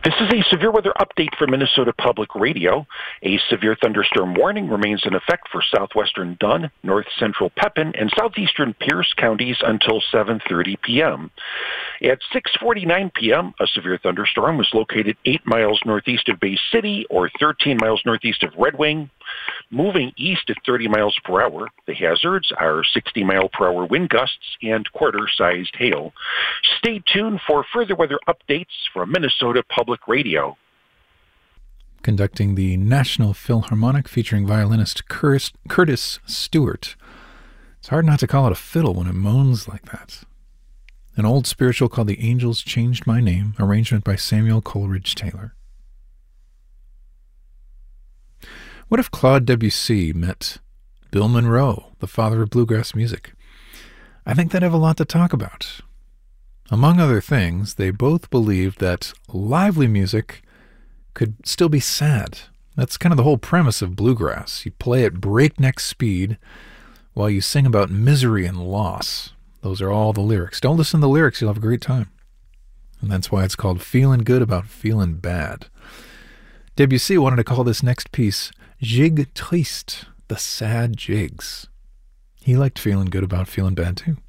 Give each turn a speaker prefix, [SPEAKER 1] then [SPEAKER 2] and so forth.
[SPEAKER 1] This is a severe weather update for Minnesota Public Radio. A severe thunderstorm warning remains in effect for southwestern Dunn, north central Pepin, and southeastern Pierce counties until 7:30 p.m. At 6:49 p.m., a severe thunderstorm was located 8 miles northeast of Bay City or 13 miles northeast of Red Wing. Moving east at 30 miles per hour, the hazards are 60-mile-per-hour wind gusts and quarter-sized hail. Stay tuned for further weather updates from Minnesota Public Radio.
[SPEAKER 2] Conducting the National Philharmonic featuring violinist Curtis Stewart. It's hard not to call it a fiddle when it moans like that. An old spiritual called The Angels Changed My Name, arrangement by Samuel Coleridge Taylor. What if Claude Debussy met Bill Monroe, the father of bluegrass music? I think they'd have a lot to talk about. Among other things, they both believed that lively music could still be sad. That's kind of the whole premise of bluegrass. You play at breakneck speed while you sing about misery and loss. Those are all the lyrics. Don't listen to the lyrics, you'll have a great time. And that's why it's called Feeling Good About Feeling Bad. Debussy wanted to call this next piece Jig Triste, the sad jigs. He liked feeling good about feeling bad too.